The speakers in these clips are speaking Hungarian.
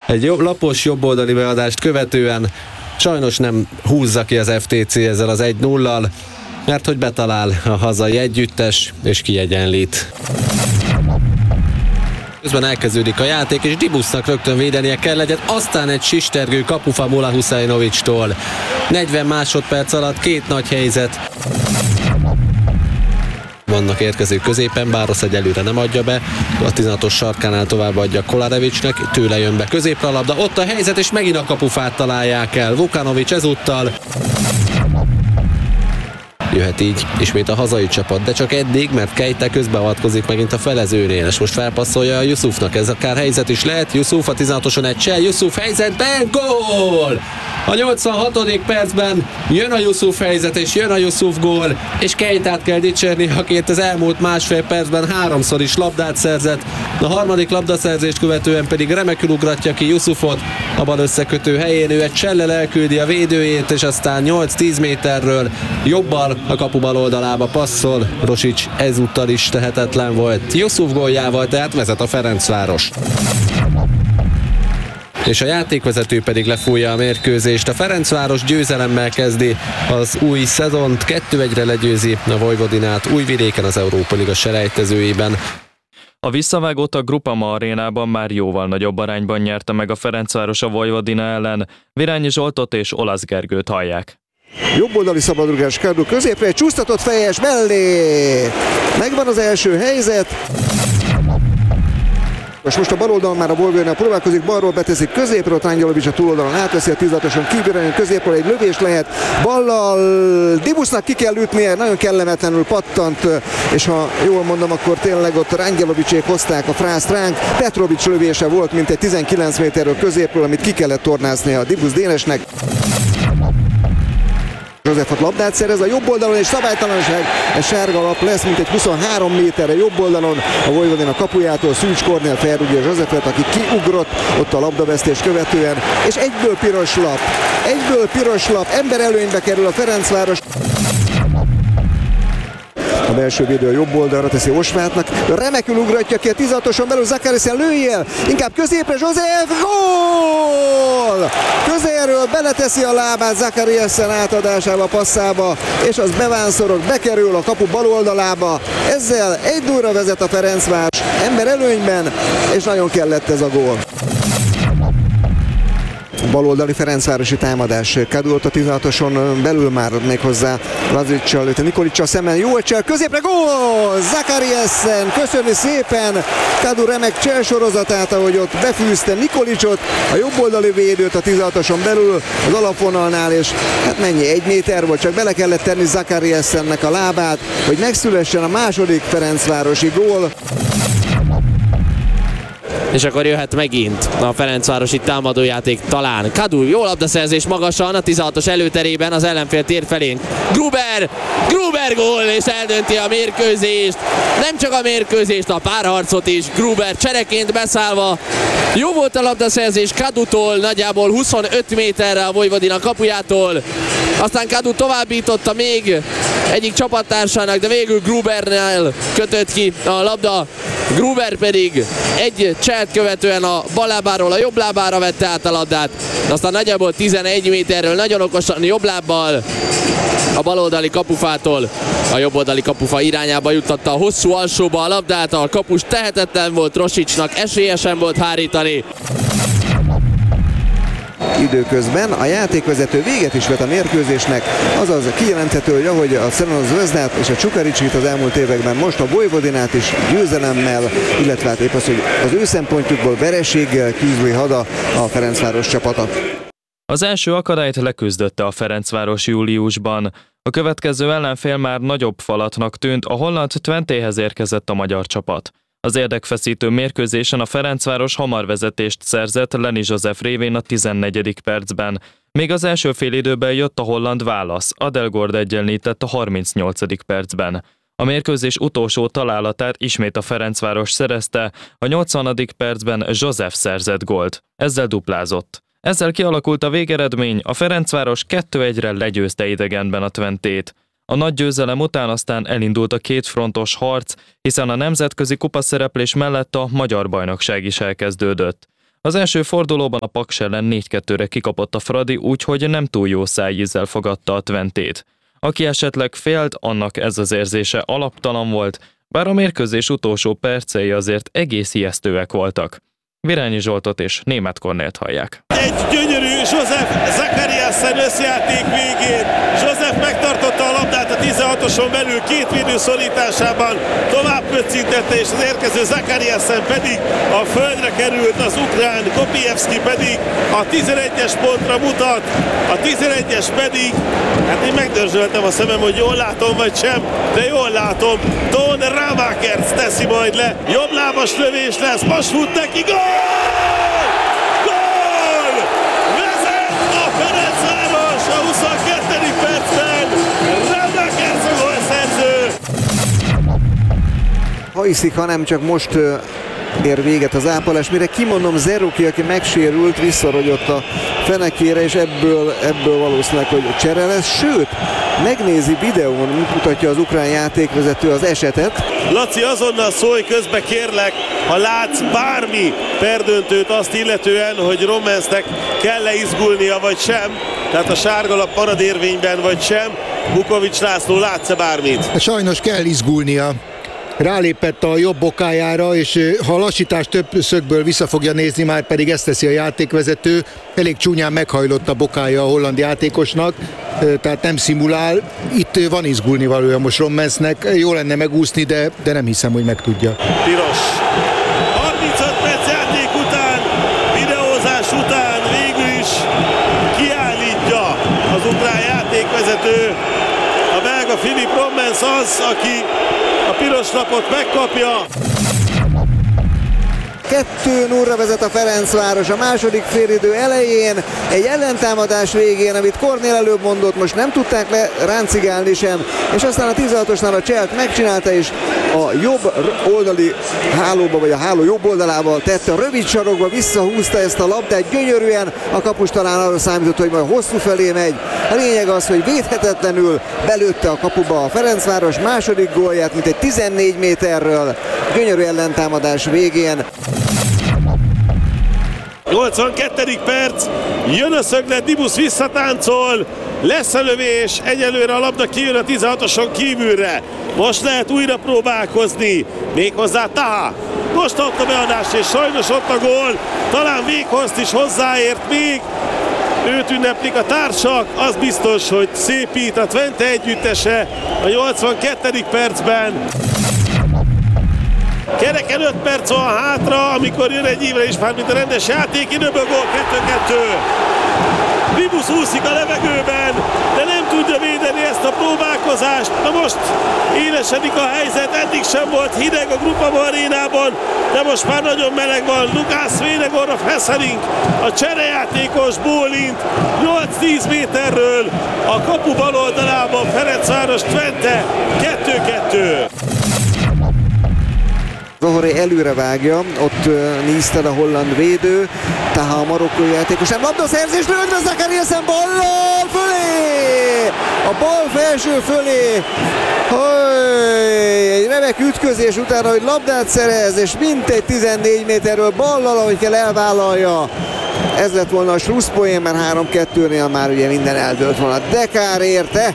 Egy lapos jobboldali beadást követően sajnos nem húzza ki az FTC ezzel az 1-0-al, mert hogy betalál a hazai együttes és kiegyenlít. Közben elkezdődik a játék, és Dibusznak rögtön védenie kell egyet, aztán egy sistergő kapufa Mula Huszajnovicstól. 40 másodperc alatt két nagy helyzet. Vannak érkezők középen, Bárosz egyelőre nem adja be, a 16-os sarkánál tovább adja Kolarevicsnek, tőle jön be középre a labda, ott a helyzet, és megint a kapufát találják el. Vukanovics ezúttal. Jöhet így ismét a hazai csapat, de csak eddig, mert Keita közbeavatkozik megint a felezőnél, és most felpasszolja a Yusufnak, ez akár helyzet is lehet. Yusuf a 16-oson egy csel, Yusuf helyzetben, gól! A 86. percben jön a Yusuf helyzet, és jön a Yusuf gól, és Keitát kell dicsérni, akit az elmúlt másfél percben háromszor is labdát szerzett. A harmadik labdaszerzést követően pedig remekül ugratja ki Yusufot a bal összekötő helyén, ő egy csellel elküldi a védőjét, és aztán 8-10 méterről jobbal a kapu bal oldalába passzol. Rosics ezúttal is tehetetlen volt. Yusuf góljával tehát vezet a Ferencváros. És a játékvezető pedig lefújja a mérkőzést. A Ferencváros győzelemmel kezdi az új szezont, 2-1-re legyőzi a Vojvodinát Újvidéken az Európa Liga selejtezőjében. A visszavágót a Groupama arénában már jóval nagyobb arányban nyerte meg a Ferencváros a Vojvodina ellen. Virányi Zsoltot és Olasz Gergőt hallják. Jobboldali szabadrugás Kádó középre, egy csúsztatott fejes mellé. Megvan az első helyzet. És most a bal oldalon már a Vojvodina próbálkozik, balról beteszik középre, ott Angelovics a túloldalon átveszi a 16-oson kívülre, jön középről, egy lövés lehet, ballal Dibusznak ki kell ütnie, nagyon kellemetlenül pattant, és ha jól mondom, akkor tényleg ott Angelovicsék hozták a frászt ránk. Petrovics lövése volt, mint egy 19 méterről középről, amit ki kellett tornázni a Dibusz Dénesnek. Józsefot labdát szerez a jobb oldalon, és szabálytalanság, egy sárga lap lesz, mint egy 23 méterre jobb oldalon a Vojvodina kapujától. Szűcs Kornél felrúgja Józsefet, aki kiugrott ott a labdavesztés követően, és egyből piros lap, emberelőnybe kerül a Ferencváros. A belső védő a jobb oldalra teszi Osvátnak, remekül ugratja ki a 16-oson belül, Zakariasen lőjél, inkább középre, József, gól! Közelről beleteszi a lábát Zakariasen átadásába, passzába, és az bevánszorog, bekerül a kapu bal oldalába. Ezzel 1-0-ra vezet a Ferencváros, ember előnyben, és nagyon kellett ez a gól. Baloldali Ferencvárosi támadás. Kadult a 16-oson belül már méghozzá Lazicsal lőtte, Nikolicsal szemben jó egy középre, gól! Zakariasen köszöni szépen Kadu remek csel sorozatát, ahogy ott befűzte Nikolicsot, a jobboldali védőt a 16-oson belül az alapvonalnál, és hát mennyi, 1 méter volt, csak bele kellett tenni Zakariasennek a lábát, hogy megszülessen a második ferencvárosi gól. És akkor jöhet megint a ferencvárosi támadójáték talán. Kadu, jó labdaszerzés magasan a 16-os előterében az ellenfél tér felén. Gruber gól, és eldönti a mérkőzést. Nem csak a mérkőzést, a párharcot is. Gruber csereként beszállva. Jó volt a labdaszerzés Kadutól, nagyjából 25 méterre a Vojvodina kapujától. Aztán Kadu továbbította még egyik csapattársának, de végül Grubernél kötött ki a labda. Gruber pedig egy cselt követően a bal lábáról a jobb lábára vette át a labdát. Aztán nagyjából 11 méterről nagyon okosan jobb lábbal a baloldali kapufától a jobboldali kapufa irányába juttatta a hosszú alsóba a labdát. A kapus tehetetlen volt, Rosicsnak esélyesen volt hárítani. Időközben a játékvezető véget is vet a mérkőzésnek, azaz kijelenthető, hogy ahogy a Crvenu Zvezdát és a Čukaričkit az elmúlt években, most a Vojvodinát is győzelemmel, illetve hát épp az, hogy az ő szempontjukból vereséggel küzdő hada a Ferencváros csapata. Az első akadályt leküzdötte a Ferencváros júliusban. A következő ellenfél már nagyobb falatnak tűnt, a holland Twentéhez érkezett a magyar csapat. Az érdekfeszítő mérkőzésen a Ferencváros hamar vezetést szerzett Lenny Joseph révén a 14. percben. Még az első félidőben jött a holland válasz, Adelgord egyenlített a 38. percben. A mérkőzés utolsó találatát ismét a Ferencváros szerezte, a 80. percben Joseph szerzett gólt. Ezzel duplázott. Ezzel kialakult a végeredmény, a Ferencváros 2-1-re legyőzte idegenben a Twentét. A nagy győzelem után aztán elindult a kétfrontos harc, hiszen a nemzetközi kupaszereplés mellett a magyar bajnokság is elkezdődött. Az első fordulóban a Paks ellen 4-2-re kikapott a Fradi, úgyhogy nem túl jó szájízzel fogadta a Twentét. Aki esetleg félt, annak ez az érzése alaptalan volt, bár a mérkőzés utolsó percei azért egész ijesztőek voltak. Virányi Zsoltot és Németh Kornélt hallják. Egy gyönyörű Joseph Zakariasen összjáték végén. Joseph megtartotta a labdát a 16-oson belül, két védő szorításában, tovább pöccintette, és az érkező Zakariasen pedig a földre került, az ukrán Kopievski pedig a 11-es pontra mutat, a 11-es pedig, hát én megdörzsöltem a szemem, hogy jól látom vagy sem, de jól látom, Don Ravakerts teszi majd le, jobblábas lövés lesz, most fut neki, gól! Gól! Vezet a Ferencváros a 22. percben, Ravakerts a gólszerző! Ha hiszik, ha nem, csak most ér véget az ápolás, mire kimondom, Zeruki, aki megsérült, visszarogyott a fenekére, és ebből valószínűleg, hogy csere lesz, sőt, megnézi videón, mutatja az ukrán játékvezető az esetet. Laci, azonnal szólj közbe, kérlek, ha látsz bármi perdöntőt azt illetően, hogy Rommensnek kell-e izgulnia vagy sem, tehát a sárgalap paradérvényben vagy sem. Bukovics László, látsz-e bármit? Sajnos kell izgulnia. Rálépett a jobb bokájára, és ha a lassítás több szögből vissza fogja nézni, már pedig ezt teszi a játékvezető, elég csúnyán meghajlott a bokája a holland játékosnak, tehát nem szimulál. Itt van izgulnivalója most Rommensnek, jó lenne megúszni, de nem hiszem, hogy meg tudja. Piros. 35 perc játék után, videózás után végül is kiállítja az ukrán játékvezető. A belga Filip Rommens az, aki a piros lapot megkapja. 2-0-ra vezet a Ferencváros a második félidő elején, egy ellentámadás végén, amit Kornél előbb mondott, most nem tudták ráncigálni sem, és aztán a 16-osnál a Cselt megcsinálta, és a jobb oldali hálóba, vagy a háló jobb oldalával tette, a rövid sarokba visszahúzta ezt a labdát gyönyörűen, a kapus talán arra számított, hogy majd hosszú felé megy. A lényeg az, hogy védhetetlenül belőtte a kapuba a Ferencváros második gólját, mint egy 14 méterről, gyönyörű ellentámadás végén. 82. perc, jön a szöglet, Dibusz visszatáncol, lesz a lövés, egyelőre a labda kijön a 16-oson kívülre. Most lehet újra próbálkozni, méghozzá Taha. Most adta beadást, és sajnos ott a gól, talán Weghorst is hozzáért még. Őt ünneplik a társak, az biztos, hogy szépít a Twente együttese a 82. percben. Kereken 5 perc van hátra, amikor jön egy ívre is már, mint a rendes játékidőből gól, 2-2. Dibusz úszik a levegőben, de nem tudja védeni ezt a próbálkozást. Na most élesedik a helyzet, eddig sem volt hideg a Groupama arénában, de most már nagyon meleg van. Lukász Vénegorra Feszeling, a cserejátékos bólint 8-10 méterről a kapu bal oldalában, Ferencváros Twente 2-2. Zohoré előre vágja, ott nézted a holland védő, tehát a marokkói játékos nem labdaszerzés, lőtt Zakariasen ballal fölé! A bal felső fölé! Egy remek ütközés utána, hogy labdát szerez, és mintegy 14 méterről ballal, ahogy kell elvállalja. Ez lett volna a slusszpoén, mert 3-2-nél már ugye minden eldőlt volna. De kár érte!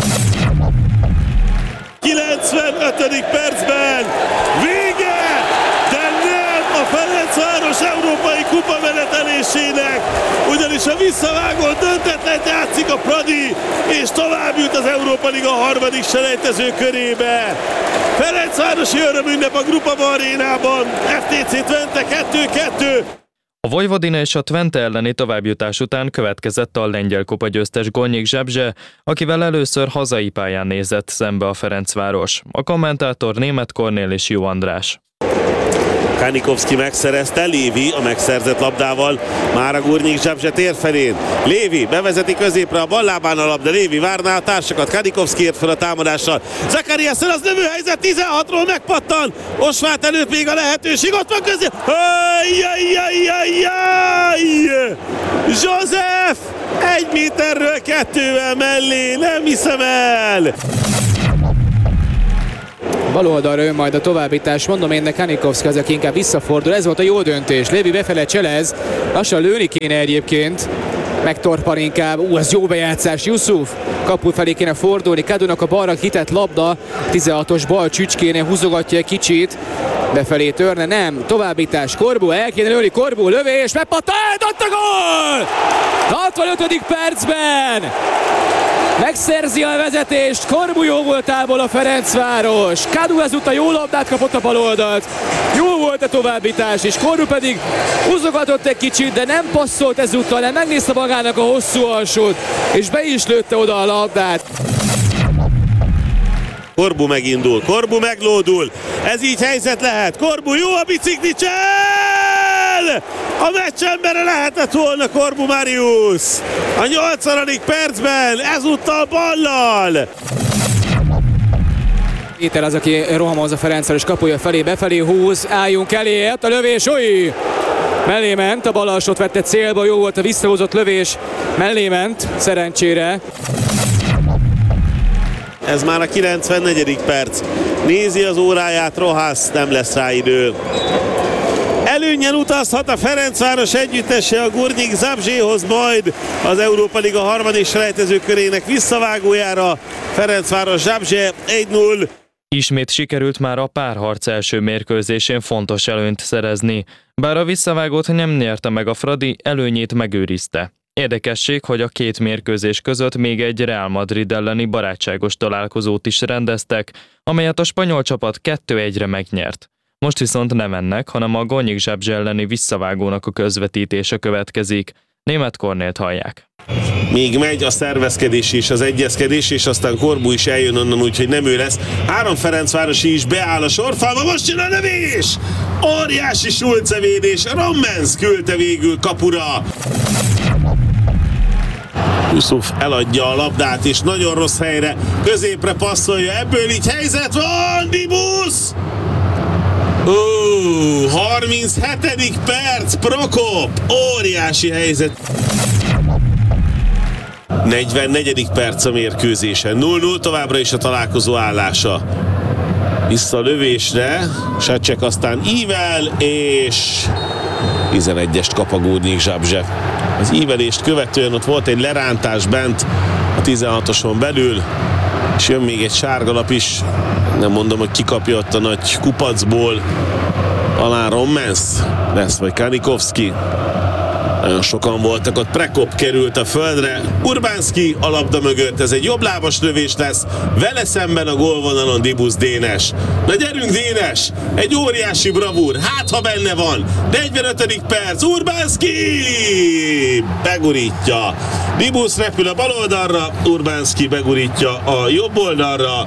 95. percben vége, de nem a Ferencváros európai kupa menetelésének, ugyanis a visszavágott döntetlen játszik a Fradi, és tovább jut az Európa Liga harmadik selejtező körébe. Ferencvárosi örömünnep a Groupama arénában, FTC Twente 2-2. A Vojvodina és a Twente elleni továbbjutás után következett a lengyel kupa győztes Gonyik Zsebzse, akivel először hazai pályán nézett szembe a Ferencváros. A kommentátor Németh Kornél és Jó András. Kanikovszki megszerezte, Lévi a megszerzett labdával már a Górnik Zsebzse tér felén. Lévi bevezeti középre, a bal lábán a labda, Lévi várná a társakat, Kanikovszki ért fel a támadással. Zakariasen az lövőhelyzet, 16-ról megpattan, Osvát előtt még a lehetőség, ott van közé. Joseph 1 méterről 2-vel mellé, nem hiszem el. Bal oldalra jön majd a továbbítás, mondom én, de Kanikovszki az, aki inkább visszafordul. Ez volt a jó döntés. Lévi befele cselez, lassan lőni kéne egyébként. Megtorpan inkább, ez jó bejátszás, Yusuf kapu felé kéne fordulni, Kadunak a balra kitett labda, 16-os bal csücskénél húzogatja egy kicsit, befelé törne, nem, továbbítás, Corbu, el kéne lőni, Corbu, lövés, megpattan, eldott a gól! 65. percben megszerzi a vezetést, Corbu jó voltából a Ferencváros, Kadu ezúttal jó labdát kapott a bal oldalt, jó volt a továbbítás, és Corbu pedig húzogatott egy kicsit, de nem passzolt ezúttal, nem megnézte magának a hosszú alsót, és be is lőtte oda a labdát. Corbu megindul, Corbu meglódul, ez így helyzet lehet, Corbu jó a bicikli csel! A meccs embere lehetett volna Corbu Marius! A 80. percben ezúttal ballal! Péter az, aki rohamoz a Ferencváros kapuja felé, befelé húz, álljunk elé, a lövés, oly! Mellé ment, a bal alsót vette célba, jó volt a visszahúzott lövés, mellé ment, szerencsére. Ez már a 94. perc. Nézi az óráját Rohász, nem lesz rá idő. Előnnyel utazhat a Ferencváros együttese a Gurnyik Zabrzehoz majd az Európa Liga harmadik selejtező körének visszavágójára. Ferencváros Zabrze 1-0. Ismét sikerült már a párharc első mérkőzésén fontos előnyt szerezni. Bár a visszavágót nem nyerte meg a Fradi, előnyét megőrizte. Érdekesség, hogy a két mérkőzés között még egy Real Madrid elleni barátságos találkozót is rendeztek, amelyet a spanyol csapat 2-1-re megnyert. Most viszont nem ennek, hanem a Gurnyik Zabrze elleni visszavágónak a közvetítése következik. Németh Kornélt hallják. Még megy a szervezkedés és az egyezkedés, és aztán Corbu is eljön onnan, úgyhogy nem ő lesz. 3 ferencvárosi is beáll a sorfalba, most jön a lövés! Óriási Schulze védés, Rommens küldte végül kapura. Yusuf eladja a labdát, és nagyon rossz helyre, középre passzolja, ebből így helyzet van, Dibus! 37. perc, Prokop, óriási helyzet. 44. perc a mérkőzésen, 0-0 továbbra is a találkozó állása. Vissza a lövésre, Sacek aztán ível, és 11-est kap a Gurnyik Zabrze. Az ívelést követően ott volt egy lerántás bent a 16-oson belül, és jön még egy sárgalap is, nem mondom, hogy kikapja ott a nagy kupacból, alá Rommens lesz, vagy Kanikovszki. Nagyon sokan voltak ott, Prekop került a földre, Urbánszki a labda mögött, ez egy jobblábas lövés lesz, vele szemben a gólvonalon Dibus Dénes. Na gyerünk Dénes, egy óriási bravúr, hát ha benne van, 45. perc, Urbánszki begurítja. Dibus repül a bal oldalra, Urbánszki begurítja a jobb oldalra.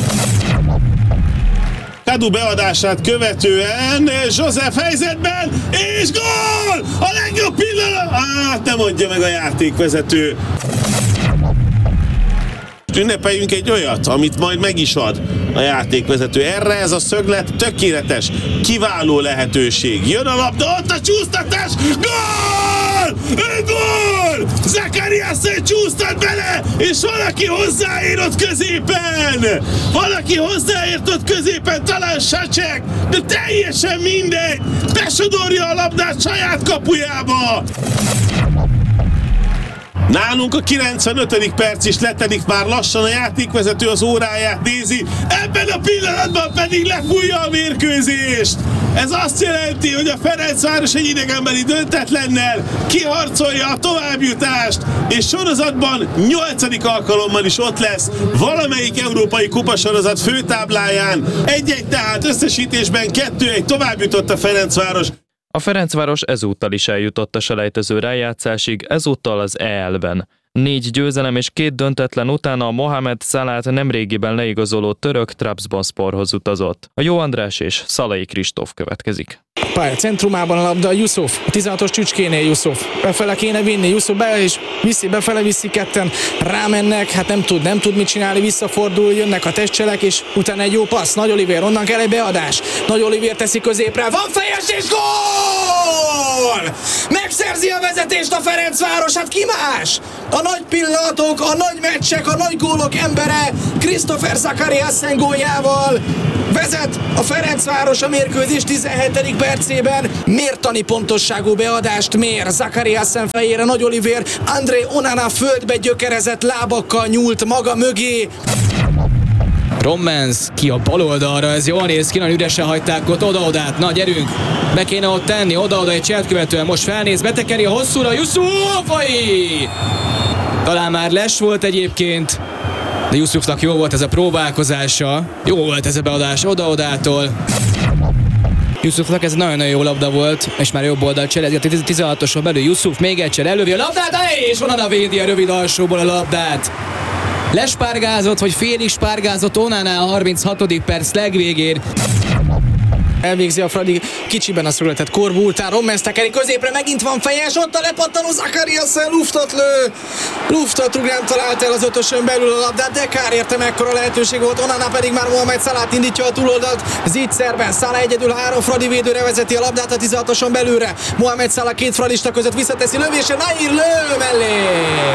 Kadu beadását követően József helyzetben, és gól! A legjobb pillanat! Hát nem adja meg a játékvezető. Ünnepeljünk egy olyat, amit majd meg is ad a játékvezető. Erre ez a szöglet tökéletes, kiváló lehetőség. Jön a labda, ott a csúsztatás, gól! Gól! Zakariasen csúsztat bele, és valaki hozzáért középen! Valaki hozzáért középen, talán Sacek, de teljesen mindegy! Besodorja a labdát saját kapujába! Nálunk a 95. perc is letelik, már lassan a játékvezető az óráját nézi, ebben a pillanatban pedig lefújja a mérkőzést. Ez azt jelenti, hogy a Ferencváros egy idegenbeli döntetlennel kiharcolja a továbbjutást, és sorozatban 8. alkalommal is ott lesz valamelyik európai kupasorozat főtábláján. 1-1 tehát összesítésben 2-1 továbbjutott a Ferencváros. A Ferencváros ezúttal is eljutott a selejtező rájátszásig, ezúttal az EL-ben. 4 győzelem és 2 döntetlen után a Mohamed Salát nemrégiben leigazoló török Trabzonsporhoz utazott. A Jó András és Szalai Kristóf következik. Pálya centrumában a labda, Yusuf, a 16-os csücskénél Yusuf. Befele kéne vinni, Yusuf be és befele viszi ketten, rámennek, hát nem tud mit csinálni, visszafordul, jönnek a testcselek, és utána egy jó passz, Nagy Olivér, onnan kell egy beadás. Nagy Olivér teszi középre, van fejes és gól! Megszerzi a vezetést a Ferencváros, hát ki más? A nagy pillanatok, a nagy meccsek, a nagy gólok embere, Christopher Zakariasen góljával. Vezet a Ferencváros a mérkőzés 17. percében. Mértani pontosságú beadást mér Zakariasen fejére Nagy Olivér. André Onana földbe gyökerezett lábakkal nyúlt maga mögé. Rommens ki a bal oldalra, ez jól néz ki, nagyon üresen hagyták ott oda-odát, nagy erőnk, be kéne ott tenni, oda-oda egy cselt követően, most felnéz, betekeri a hosszúra, Yusufai! Talán már les volt egyébként, de Yusufnak jó volt ez a próbálkozása, jó volt ez a beadás oda-odától. Yusufnak ez nagyon-nagyon jó labda volt, és már jobb oldal cselezi a 16-oson belül Yusuf, még egyszer elővi a labdát, és Onana védi a rövid alsóból a labdát. Lespárgázott, vagy félig spárgázott Onana a 36. perc legvégén. Elvégzi a Fradi kicsiben a született korbu után, Rommens tekeri középre, megint van fejes, ott a lepattanó Zakariasen luftot lő. Luftot rúg, nem találta el az ötösön belül a labdát, de kár érte, mekkora lehetőség volt, Onana pedig már Mohamed Salah indítja a túloldalt. Zicserben Salah egyedül 3 Fradi védőre vezeti a labdát a 16-oson belülre. Mohamed Salah 2 fradista között visszateszi lövésre, Nair lő mellé.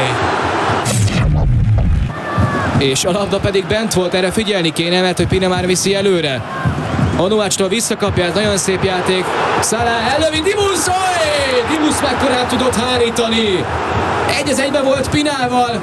És a labda pedig bent volt, erre figyelni kéne, mert hogy Pina már viszi előre. Onuacstól visszakapja, ez nagyon szép játék. Salah ellövi, Dimusz mekkorán tudott hárítani. 1-1-ben volt Pinával.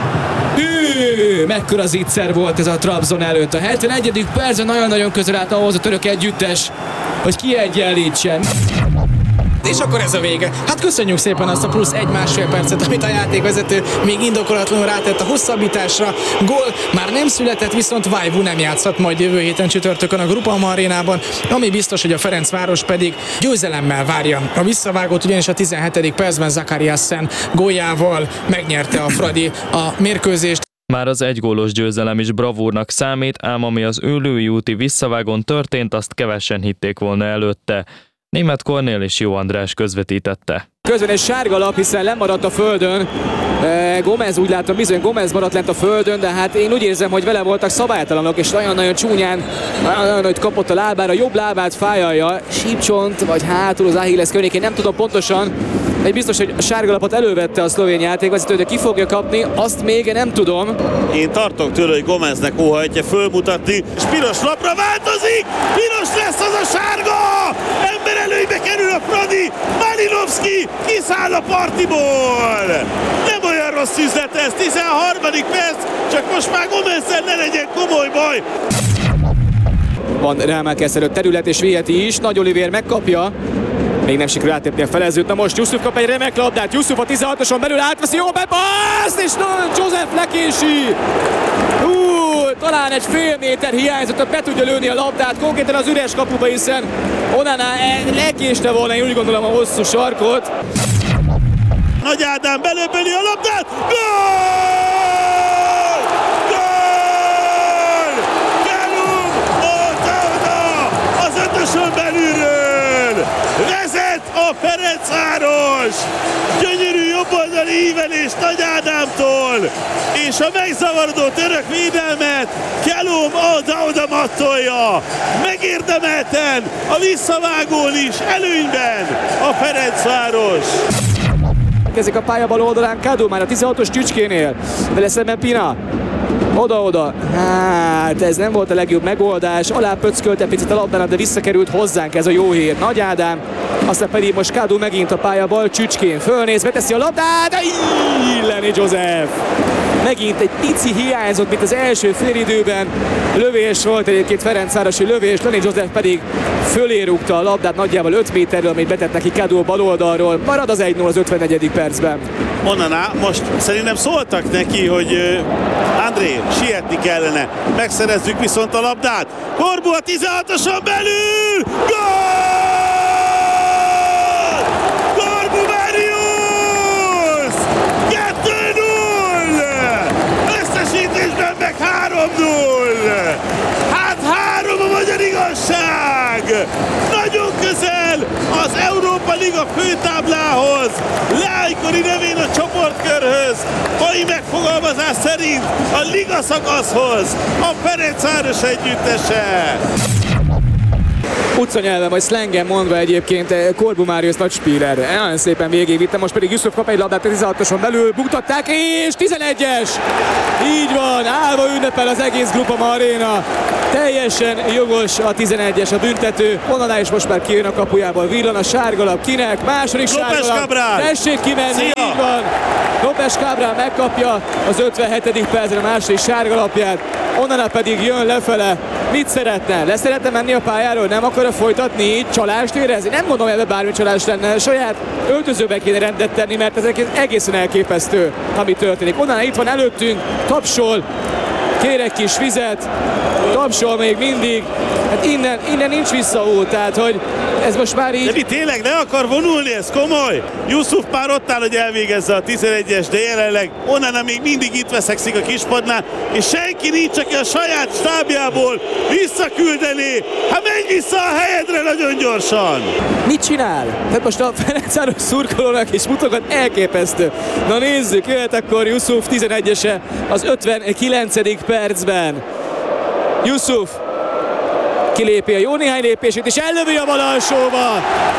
Mekkora zicser volt ez a Trabzon előtt. A 71. percben nagyon-nagyon közel állt ahhoz a török együttes, hogy kiegyenlítsen. És akkor ez a vége. Hát köszönjük szépen azt a plusz 1-1,5 percet, amit a játékvezető még indokolatlanul rátett a hosszabbításra. Gól már nem született, viszont Vajvu nem játszhat majd jövő héten csütörtökön a Groupama arénában, ami biztos, hogy a Ferencváros pedig győzelemmel várja a visszavágót, ugyanis a 17. percben Zakariasen góljával megnyerte a Fradi a mérkőzést. Már az egygólos győzelem is bravúrnak számít, ám ami az Üllői úti visszavágón történt, azt kevesen hitték volna előtte. Németh Kornél és Jó András közvetítette. Közben egy sárga lap, hiszen lemaradt a földön. Gomez, úgy látom, bizony Gomez maradt lent a földön, de hát én úgy érzem, hogy vele voltak szabálytalanok, és nagyon-nagyon csúnyán, nagyon hogy kapott a lábára, jobb lábát fájalja, sípcsont, vagy hátul az Achilles környékén, nem tudom pontosan, de biztos, hogy a sárgalapot elővette a szlovén játékvezető, de ki fogja kapni, azt még nem tudom. Én tartok tőle, hogy Gomeznek óhajtja fölmutatni, és piros lapra változik! Piros lesz az a sárga! Ember előnybe kerül a Fradi! Malinovski kiszáll a partiból! Nem olyan rossz üzlet ez, 13. perc, csak most már Gomezzel ne legyen komoly baj! Van ráemelkedsz előtt terület, és Vieti is, Nagy Olivér megkapja. Még nem sikerül átépni a felezőt, na most Yusuf kap egy remek labdát, Yusuf a 16-oson belül átveszi, jó bepaszt, és Joseph lekési. Talán egy fél méter hiányzott, hogy be tudja lőni a labdát, konkrétan az üres kapuba, hiszen Onana lekéste volna, én úgy gondolom, a hosszú sarkot. Nagy Ádám belöböli a labdát, gól! Gól! Kelum oda az ötösön belülről! Vezet a Ferencváros! Gyönyörű jobboldali ívelés Nagy Ádámtól, és a megzavarodó török védelmet Kelum oda mattolja. Megérdemelten a visszavágón is előnyben a Ferencváros. Kezdik a pálya bal oldalán, Kadu már a 16-os Csücskénél, vele szemben Pina. Oda-oda, hát ez nem volt a legjobb megoldás, alá pöckölte picit a labdának, de visszakerült hozzánk, ez a jó hír. Nagy Ádám, aztán pedig most Kadu megint a pálya bal Csücskén, fölnéz, beteszi a labdát, Lenny Joseph. Megint egy pici hiányzott, mint az első félidőben. Lövés volt egyébként, ferencvárosi lövés, Lenny Joseph pedig fölé rúgta a labdát nagyjából 5 méterről, amit betett neki Kadu bal oldalról. Marad az 1-0 az 54. percben. Onana, most szerintem szóltak neki, hogy André, sietni kellene. Megszerezzük viszont a labdát. Korbu a 16-oson belül! Gól! Korbu Marius! 2-0! Összesítésben meg 3-0! Hát 3 a magyar igazság! Nagyon közel az Európa Liga főtáblához, Leánykori nevén a csoportkörhöz, mai megfogalmazás szerint a liga szakaszhoz, a Ferencváros együttese. utcanyelven vagy szlengen mondva egyébként Corbu Marius nagy spíler. Nagyon szépen végigvitte, most pedig Yusuf kap egy labdát a 16-oson belül, buktatták, és 11-es! Így van, állva ünnepel az egész Groupama Arena. Teljesen jogos a 11-es, a büntető. Onnan is most már kijön a kapujából, villan a sárgalap, kinek? Második sárgalap. Tessék kimenni, így van. López Cabral megkapja az 57. percre a második sárgalapját. Onnan pedig jön lefele. Mit szeretne? Leszeretne menni a pályáról? Nem akarja folytatni így? Csalást érezni? Nem gondolom, hogy ebben bármi csalás lenne. Saját öltözőbe kéne rendet tenni, mert ez egészen elképesztő, ami történik. Onnan itt van előttünk, tapsol, kér egy kis vizet, tapsol még mindig. Hát innen nincs visszaút, tehát hogy ez most már így... De mi tényleg le akar vonulni, ez komoly? Yusuf már ott áll, hogy elvégezze a 11-es, de jelenleg onnan még mindig itt veszekszik a kispadnál, és senki nincs, aki a saját stábjából visszaküldeni. Hát menj vissza a helyedre nagyon gyorsan! Mit csinál? Tehát most a Ferencváros szurkolónak is mutogat, elképesztő. Na nézzük, jöhet akkor Yusuf 11-ese az 59. percben. Yusuf kilépi a jó néhány lépését, és ellövi a bal alsóba.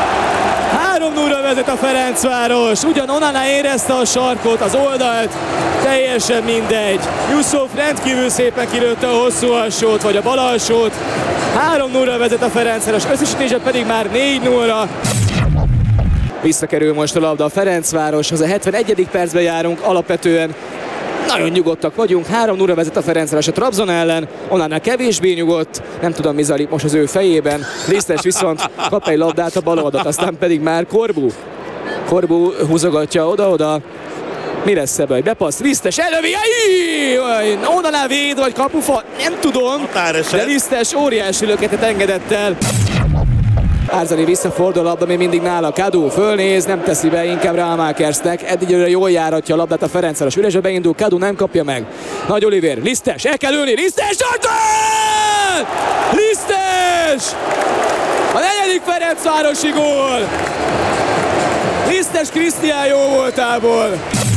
3-0-ra vezet a Ferencváros. Ugyan Onana érezte a sarkot, az oldalt, teljesen mindegy. Yusuf rendkívül szépen kilőtte a hosszú alsót, vagy a bal alsót. 3-0-ra vezet a Ferencváros, összesítése pedig már 4-0-ra. Visszakerül most a labda a Ferencvároshoz, a 71. percben járunk, alapvetően nagyon nyugodtak vagyunk, 3-0-ra vezet a Ferencváros a Trabzon ellen, onnannál kevésbé nyugodt, nem tudom mi zajlik most az ő fejében. Lisztes viszont kap egy labdát a bal oldalt, aztán pedig már Corbu húzogatja oda-oda. Mi lesz ebből? Bepassz, Lisztes elővi, onnannál véd vagy kapufa, nem tudom, de Lisztes óriási löketet engedett el. Árzani visszafordul a labda, még mindig nála. Kadu fölnéz, nem teszi be, inkább Rámákersnek. Egyelőre jól járatja a labdát a Ferencváros. Üresbe beindul, Kadu nem kapja meg. Nagy Olivér, Lisztes, el kell ülni, Lisztes, gól! Lisztes! A 4. Ferencvárosi gól! Lisztes Krisztián jó voltából.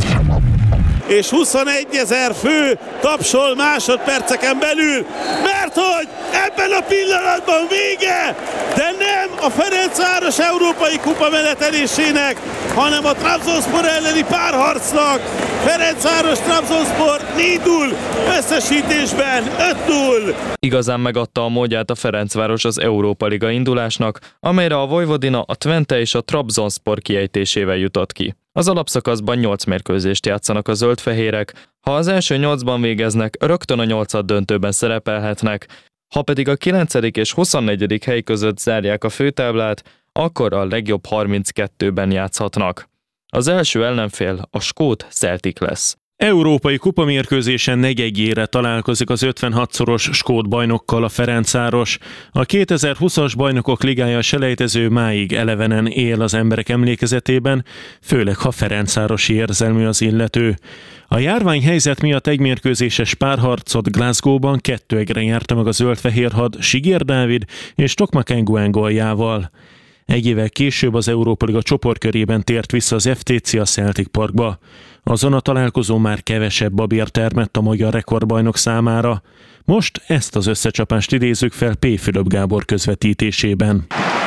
És 21 000 fő tapsol másodperceken belül, mert hogy ebben a pillanatban vége, de nem a Ferencváros Európai Kupa menetelésének, hanem a Trabzonspor elleni párharcnak. Ferencváros-Trabzonspor 4-0, összesítésben 5-0. Igazán megadta a módját a Ferencváros az Európa Liga indulásnak, amelyre a Vojvodina, a Twente és a Trabzonspor kiejtésével jutott ki. Az alapszakaszban 8 mérkőzést játszanak a zöldfehérek, ha az első 8-ban végeznek, rögtön a 8. döntőben szerepelhetnek, ha pedig a 9. és 24. hely között zárják a főtáblát, akkor a legjobb 32-ben játszhatnak. Az első ellenfél a skót Celtic lesz. Európai kupamérkőzésen negyedjére találkozik az 56-szoros skót bajnokkal a Ferencváros. A 2020-as Bajnokok Ligája selejtező máig elevenen él az emberek emlékezetében, főleg ha ferencvárosi érzelmű az illető. A járványhelyzet miatt egy mérkőzéses párharcot Glasgow-ban 2-1-re nyerte meg a zöldfehérhad Sigér Dávid és Tokmak Nguyen góljával. Egy évvel később az Európa Liga csoportkörében tért vissza az FTC a Celtic Parkba. Azon a találkozó már kevesebb babér termett a magyar rekordbajnok számára. Most ezt az összecsapást idézzük fel P. Fülöp Gábor közvetítésében.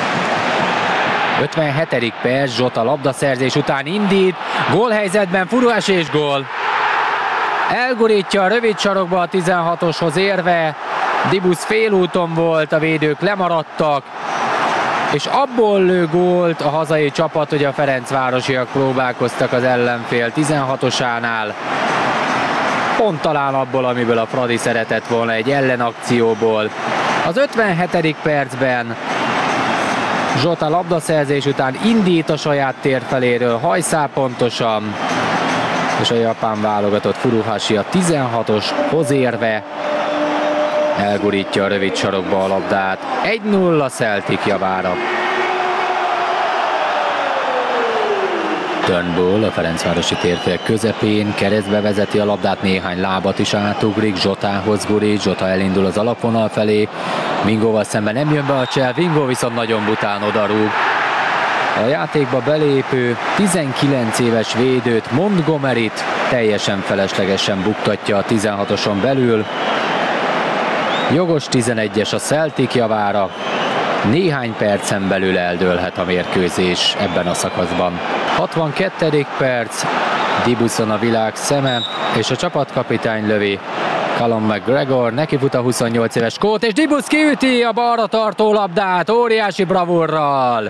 57. perc, Zsota labdaszerzés után indít, gólhelyzetben furulás és gól. Elgurítja a rövid sarokba a 16-oshoz érve, Dibusz félúton volt, a védők lemaradtak, és abból lő gólt a hazai csapat, hogy a ferencvárosiak próbálkoztak az ellenfél 16-osánál. Pont talán abból, amiből a Fradi szeretett volna, egy ellenakcióból. Az 57. percben Zsota labdaszerzés után indít a saját tér feléről, hajszál pontosan, és a japán válogatott Furuhashi a 16-oshoz érve elgurítja a rövid sarokba a labdát. 1-0 a Celtic javára. Turnbull a ferencvárosi térfél közepén keresztbe vezeti a labdát, néhány lábat is átugrik, Zsotához gurít, Zsota elindul az alapvonal felé, Vingóval szemben nem jön be a csel, Vingó viszont nagyon bután odarúg. A játékba belépő 19 éves védőt, Montgomeryt teljesen feleslegesen buktatja a 16-oson belül. Jogos 11-es a Celtic javára. Néhány percen belül eldőlhet a mérkőzés ebben a szakaszban. 62. perc, Dibuson a világ szeme, és a csapatkapitány lövi. Callum McGregor, neki fut a 28 éves skót, és Dibus kiüti a balra tartó labdát óriási bravúrral.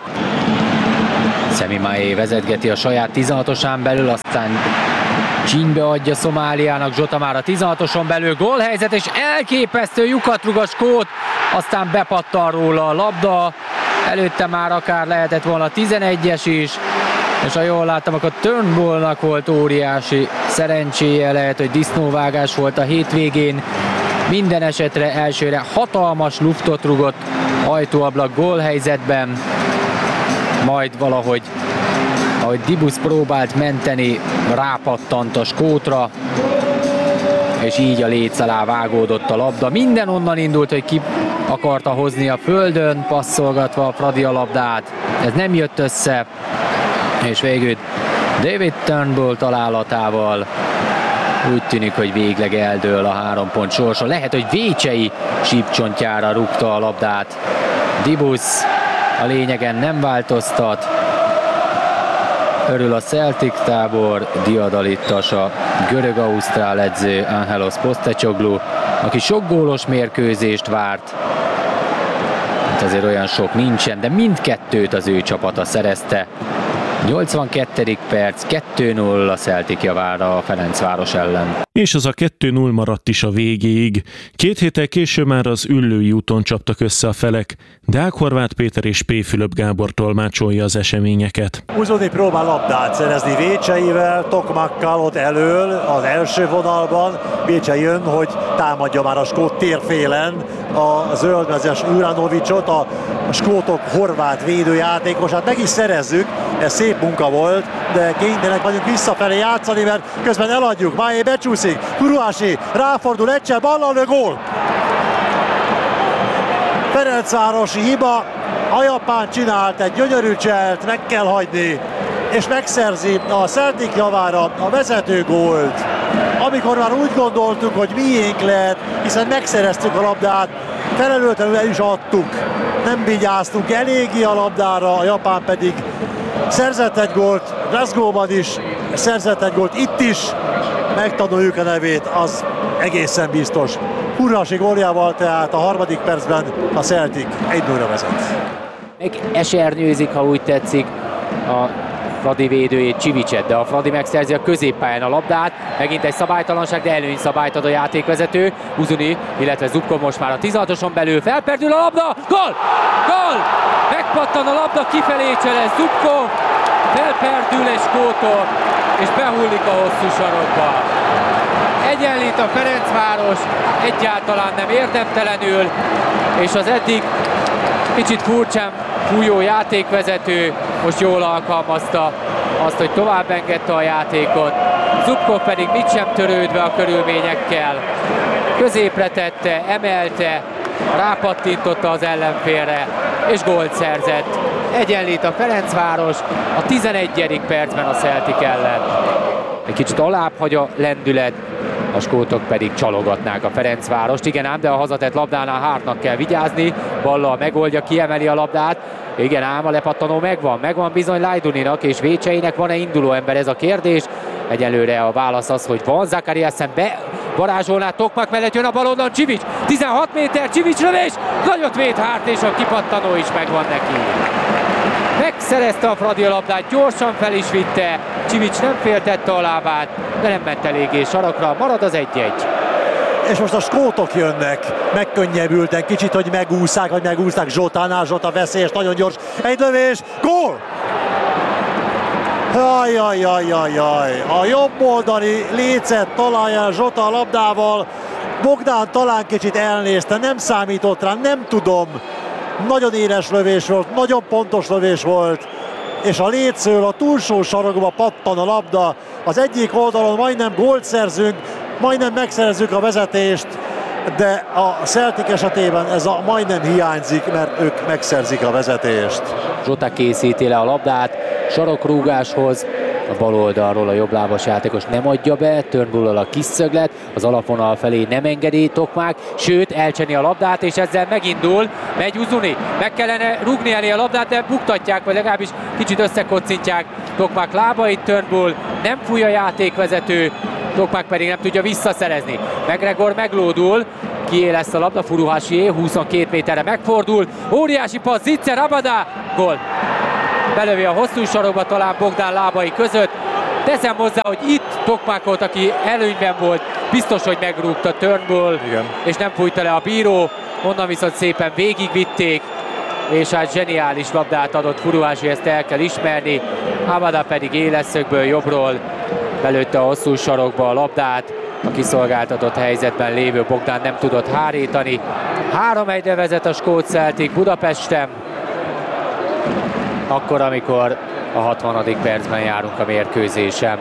Semi Mae vezetgeti a saját 16-osán belül, aztán csínybe adja Szomáliának, Zsota már a 16-oson belül, gólhelyzet, és elképesztő lyukat rúg a skót, aztán bepattan róla a labda, előtte már akár lehetett volna 11-es is, és ha jól láttam, akkor Turnbullnak volt óriási szerencséje, lehet, hogy disznóvágás volt a hétvégén. Minden esetre elsőre hatalmas luftot rugott ajtóablak gólhelyzetben, majd valahogy, ahogy Dibus próbált menteni, rápattant a skótra, és így a léc alá vágódott a labda. Minden onnan indult, hogy ki akarta hozni a földön, passzolgatva a Fradi a labdát. Ez nem jött össze, és végül David Turnbull találatával úgy tűnik, hogy végleg eldől a 3 pont sorsa. Lehet, hogy Vécsei sípcsontjára rúgta a labdát. Dibus a lényegen nem változtat. Örül a Celtic tábor, Diadalittas a görög-ausztrál edző Angelos Postecoglou, aki sok gólos mérkőzést várt. Hát azért olyan sok nincsen, de mindkettőt az ő csapata szerezte. 82. perc, 2-0 a Celtic javára a Ferencváros ellen. És az a 2-0 maradt is a végéig. 2 héttel később már az Üllői úton csaptak össze a felek. Deák Horváth Péter és P. Fülöp Gábor tolmácsolja az eseményeket. Uzoni próbál labdát szerezni Vécseivel, Tokmakkal ott elől az első vonalban. Vécsei jön, hogy támadja már a skót térfélen a zöldmezes Uranovicsot, a skótok horvát védőjátékosát meg is szerezzük, ez szép munka volt, de kénytelenek vagyunk visszafelé játszani, mert közben eladjuk, Mae becsúszik, Furuhashi ráfordul egyszer, ballal lő, gól! Ferencvárosi hiba, a japán csinált egy gyönyörű cselt, meg kell hagyni, és megszerzi a Celtic javára a vezető gólt. Amikor már úgy gondoltuk, hogy miénk lehet, hiszen megszereztük a labdát, felelőtlenül el is adtuk. Nem vigyáztunk eléggé a labdára, a japán pedig szerzett egy gólt, Glasgow-ban is szerzett egy gólt, itt is megtanuljuk a nevét, az egészen biztos. Furuhashi góljával tehát a 3. percben a Celtic 1-0-ra vezet. Meg esernyőzik, ha úgy tetszik, a Fradi védőjét, Csivicset, de a Fradi megszerzi a középpályán a labdát, megint egy szabálytalanság, de előnyszabályt ad a játékvezető, Uzuni, illetve Zubkov most már a 16-oson belül, felperdül a labda, gól! Gól! Megpattan a labda, kifelé cselez Zubkov, felperdül egy skótol, és behullik a hosszú sarokba. Egyenlít a Ferencváros, egyáltalán nem érdemtelenül, és az eddig kicsit furcsán fújó játékvezető most jól alkalmazta azt, hogy tovább engedte a játékot. Zubkov pedig mit sem törődve a körülményekkel. Középre tette, emelte, rápattintotta az ellenfélre, és gólt szerzett. Egyenlít a Ferencváros a 11. percben a Celtic ellen. Egy kicsit alább hagy a lendület, a skótok pedig csalogatnák a Ferencvárost. Igen ám, de a hazatett labdánál Hartnak kell vigyázni. Balla megoldja, kiemeli a labdát. Igen ám, a lepattanó megvan bizony Lajduninak, és Vécseinek van-e induló ember, ez a kérdés. Egyelőre a válasz az, hogy van. Zakariasen varázsolná, Tokmak mellett jön a bal oldalon, Csivics, 16 méter, Csivics lövés, nagyot véd Hart, és a kipattanó is megvan neki. Megszerezte a Fradi a labdát, gyorsan fel is vitte, Csivics nem féltette a lábát, de nem ment eléggé sarokra, marad az 1-1. És most a skótok jönnek, megkönnyebbülten, kicsit, hogy megúszták Zsotánál, Zsota veszélyes, nagyon gyors, egy lövés, gól! Jaj. A jobb oldali lécet találja Zsota a labdával, Bogdán talán kicsit elnézte, nem számított rá, nem tudom. Nagyon éles lövés volt, nagyon pontos lövés volt, és a lécről a túlsó sarokba pattan a labda. Az egyik oldalon majdnem gólt szerzünk, majdnem megszerezzük a vezetést, de a Celtic esetében ez a majdnem hiányzik, mert ők megszerzik a vezetést. Zsota készíti le a labdát sarokrúgáshoz, a bal oldalról a jobblábas játékos nem adja be, Turnbull-al a kis szöglet, az alapvonal felé nem engedi Tokmák, sőt elcseni a labdát, és ezzel megindul, megy Uzuni, meg kellene rúgni elé a labdát, de buktatják, vagy legalábbis kicsit összekocintják Tokmák lábait, Turnbull nem fúj a játékvezető, Tokmák pedig nem tudja visszaszerezni. McGregor meglódul, kié lesz a labda, Furuhashi 22 méterre megfordul, óriási passz, Zicser, Abada, gól! Belövi a hosszú sarokba, talán Bogdán lábai között. Teszem hozzá, hogy itt Tokmákot, aki előnyben volt, biztos, hogy megrúgta Turnbull, és nem fújta le a bíró. Onnan viszont szépen végigvitték, és hát zseniális labdát adott Furuhashi, ezt el kell ismerni. Abada pedig éleszögből jobbról belőtte a hosszú sarokba a labdát. A kiszolgáltatott helyzetben lévő Bogdán nem tudott hárítani. 3-1-re vezet a skót Celtic Budapesten. Akkor, amikor a 60. percben járunk a mérkőzésen.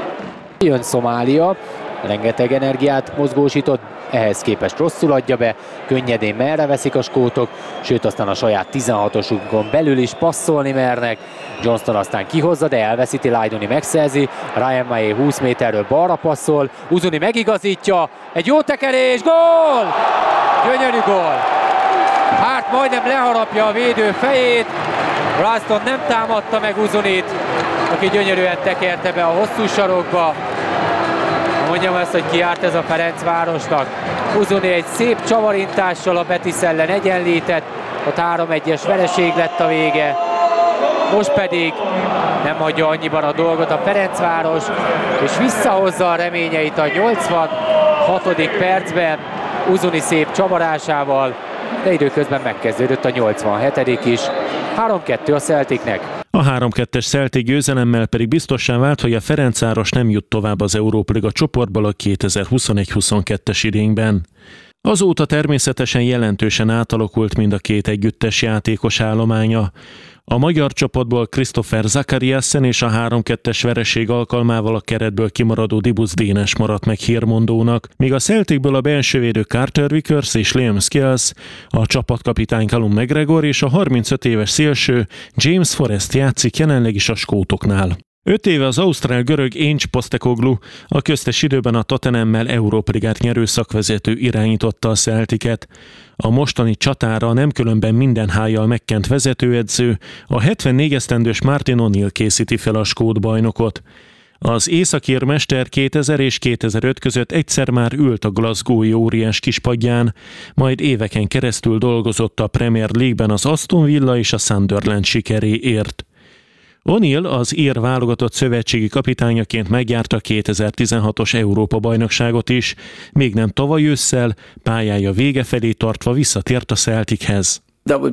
Jön Szomália, rengeteg energiát mozgósított, ehhez képest rosszul adja be, könnyedén merre veszik a skótok, sőt aztán a saját 16-osukon belül is passzolni mernek. Johnston aztán kihozza, de elveszíti, Lajdoni megszerzi, Ryan Maé 20 méterről balra passzol, Uzuni megigazítja, egy jó tekerés, gól! Gyönyörű gól! Hart majdnem leharapja a védő fejét, Ralston nem támadta meg Uzunit, aki gyönyörűen tekerte be a hosszú sarokba. Mondjam ezt, hogy kiárt ez a Ferencvárosnak. Uzuni egy szép csavarintással a Betis ellen egyenlített, ott 3-1-es vereség lett a vége. Most pedig nem hagyja annyiban a dolgot a Ferencváros, és visszahozza a reményeit a 86. percben Uzuni szép csavarásával, de időközben megkezdődött a 87. is. 3-2 a Celticnek. A 3-2-es Celtic győzelemmel pedig biztossá vált, hogy a Ferencváros nem jut tovább az Európa Liga csoportból a 2021-22-es idényben. Azóta természetesen jelentősen átalakult mind a két együttes játékos állománya. A magyar csapatból Christopher Zakariassen és a 3-2-es vereség alkalmával a keretből kimaradó Dibus Dénes maradt meg hírmondónak, míg a Celticből a belsővédő Carter Vickers és Liam Scales, a csapatkapitány Callum McGregor és a 35 éves szélső James Forrest játszik jelenleg is a skótoknál. 5 éve az ausztrál-görög Ange Postecoglou, a köztes időben a Tottenhammel Európa Ligát nyerő szakvezető irányította a Celticet. A mostani csatára nem különben minden hájjal megkent vezetőedző, a 74 esztendős Martin O'Neill készíti fel a skót bajnokot. Az északír mester 2000 és 2005 között egyszer már ült a Glasgow-i óriás kispadján, majd éveken keresztül dolgozott a Premier League-ben az Aston Villa és a Sunderland sikeréért. O'Neill az ír válogatott szövetségi kapitányaként megjárta 2016-os Európa-bajnokságot is, még nem tavaly ősszel, pályája vége felé tartva visszatért a Celtichez.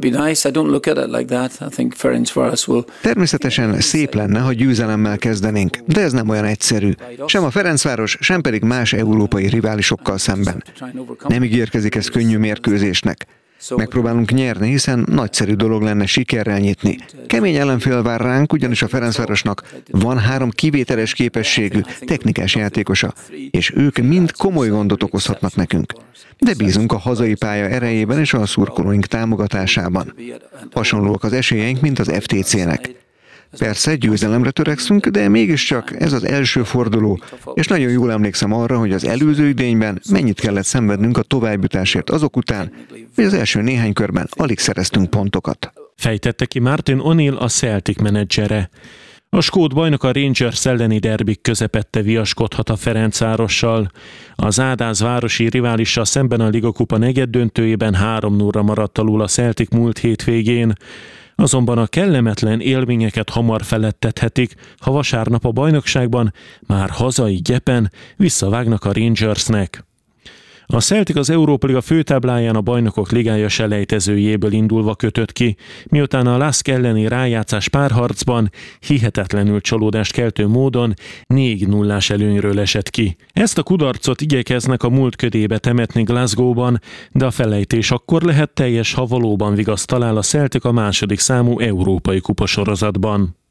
Természetesen szép lenne, ha győzelemmel kezdenénk, de ez nem olyan egyszerű. Sem a Ferencváros, sem pedig más európai riválisokkal szemben. Nem ígérkezik ez könnyű mérkőzésnek. Megpróbálunk nyerni, hiszen nagyszerű dolog lenne sikerrel nyitni. Kemény ellenfél vár ránk, ugyanis a Ferencvárosnak van 3 kivételes képességű, technikás játékosa, és ők mind komoly gondot okozhatnak nekünk. De bízunk a hazai pálya erejében és a szurkolóink támogatásában. Hasonlóak az esélyeink, mint az FTC-nek. Persze győzelemre törekszünk, de mégiscsak ez az első forduló, és nagyon jól emlékszem arra, hogy az előző idényben mennyit kellett szenvednünk a továbbjutásért azok után, hogy az első néhány körben alig szereztünk pontokat. Fejtette ki Martin O'Neill, a Celtic menedzsere. A skót bajnok a Rangers elleni derbik közepette viaskodhat a Ferencvárossal. Az ádáz városi riválissal szemben a Ligakupa negyeddöntőjében 3-0-ra maradt alul a Celtic múlt hétvégén. Azonban a kellemetlen élményeket hamar felettethetik, ha vasárnap a bajnokságban már hazai gyepen visszavágnak a Rangersnek. A Celtic az Európa Liga főtábláján a Bajnokok Ligája selejtezőjéből indulva kötött ki, miután a Lask elleni rájátszás párharcban hihetetlenül csalódást keltő módon 4-0-ás előnyről esett ki. Ezt a kudarcot igyekeznek a múlt ködébe temetni Glasgow-ban, de a felejtés akkor lehet teljes, ha valóban vigaszt talál a Celtic a második számú európai kupasorozatban.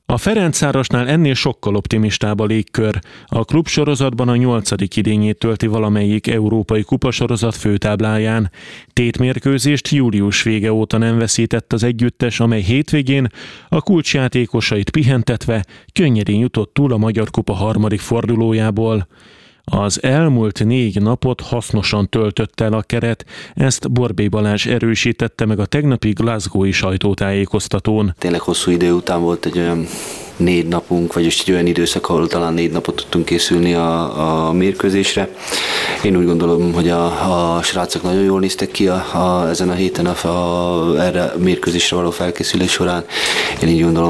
A Ferencvárosnál ennél sokkal optimistább a légkör. A klubsorozatban a 8. idényét tölti valamelyik európai kupasorozat főtábláján. 2 mérkőzést július vége óta nem veszített az együttes, amely hétvégén a kulcsjátékosait pihentetve könnyedén jutott túl a Magyar Kupa 3. fordulójából. Az elmúlt 4 napot hasznosan töltött el a keret, ezt Borbély Balázs erősítette meg a tegnapi glasgowi sajtótájékoztatón. Tényleg hosszú idő után volt egy olyan 4 napunk, vagyis egy olyan időszak, ahol talán 4 napot tudtunk készülni a mérkőzésre. Én úgy gondolom, hogy a srácok nagyon jól néztek ki ezen a héten erre a mérkőzésre való felkészülés során. Én így gondolom,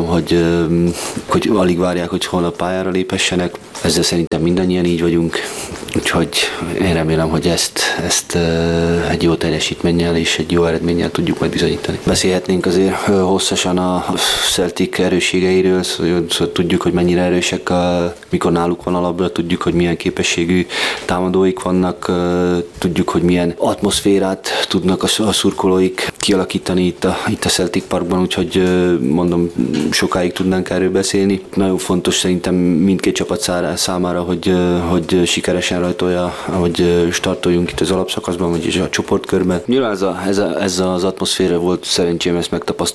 hogy alig várják, hogy holnap pályára léphessenek. Ezzel szerintem mindannyian így vagyunk, úgyhogy én remélem, hogy ezt egy jó teljesítménnyel és egy jó eredménnyel tudjuk majd bizonyítani. Beszélhetnénk azért hosszasan a Celtic erősségeiről, szóval tudjuk, hogy mennyire erősek, mikor náluk van a labda, tudjuk, hogy milyen képességű támadóik vannak, tudjuk, hogy milyen atmoszférát tudnak a szurkolóik kialakítani itt a Celtic Parkban, úgyhogy mondom, sokáig tudnánk erről beszélni. Nagyon fontos szerintem mindkét csapat számára, hogy sikeresen rajtolja, hogy startoljunk itt az alapszakaszban, vagyis a csoportkörben. Nyilván ez az atmoszféra volt szerencsém ezt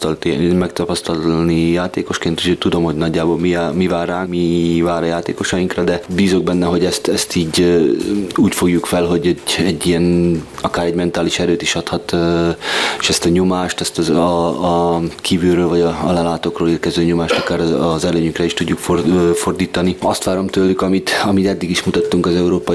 megtapasztalni játékosként, úgyhogy tudom, hogy nagyjából mi vár ránk, mi vár a játékosainkra, de bízok benne, hogy ezt így úgy fogjuk fel, hogy egy ilyen, akár egy mentális erőt is adhat, és ezt a nyomást, ezt a kívülről vagy a lelátókról érkező nyomást akár az előnyünkre is tudjuk fordítani. Azt várom tőlük, amit eddig is mutattunk